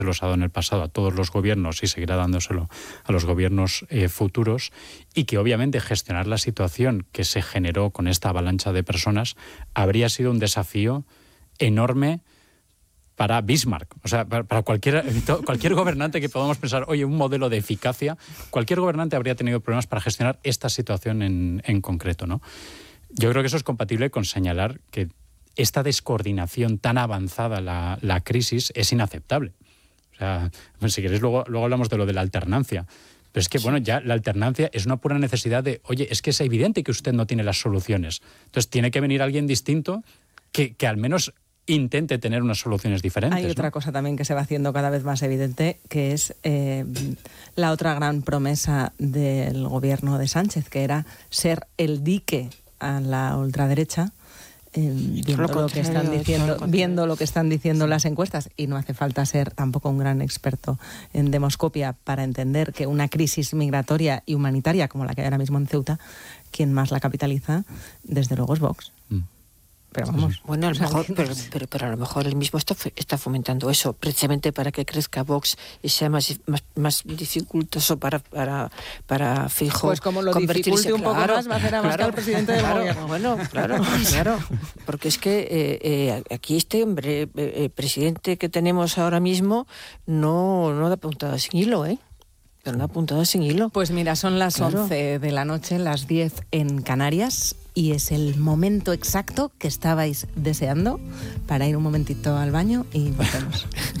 lo ha dado en el pasado a todos los gobiernos y seguirá dándoselo a los gobiernos futuros, y que obviamente gestionar la situación que se generó con esta avalancha de personas habría sido un desafío enorme para Bismarck, o sea, para cualquier gobernante que podamos pensar, oye, un modelo de eficacia, cualquier gobernante habría tenido problemas para gestionar esta situación en concreto, ¿no? Yo creo que eso es compatible con señalar que esta descoordinación tan avanzada, la crisis, es inaceptable. O sea, pues si queréis, luego hablamos de lo de la alternancia. Pero es que, bueno, ya la alternancia es una pura necesidad de, oye, es que es evidente que usted no tiene las soluciones. Entonces tiene que venir alguien distinto que al menos intente tener unas soluciones diferentes. Hay otra cosa también que se va haciendo cada vez más evidente, que es la otra gran promesa del gobierno de Sánchez, que era ser el dique a la ultraderecha, viendo lo que están diciendo las encuestas, y no hace falta ser tampoco un gran experto en demoscopia para entender que una crisis migratoria y humanitaria como la que hay ahora mismo en Ceuta, quien más la capitaliza, desde luego es Vox. Pero vamos. Bueno, a lo mejor, pero a lo mejor él mismo está fomentando eso, precisamente para que crezca Vox y sea más dificultoso para Feijóo. Pues como lo dificulte un poco más, va a hacer a más al presidente del gobierno. Bueno, claro. Porque es que aquí este hombre, presidente que tenemos ahora mismo, no da puntada sin hilo, ¿eh? Pero no apuntado sin hilo. Pues mira, son las 11 de la noche, las 10 en Canarias, y es el momento exacto que estabais deseando para ir un momentito al baño y volvemos.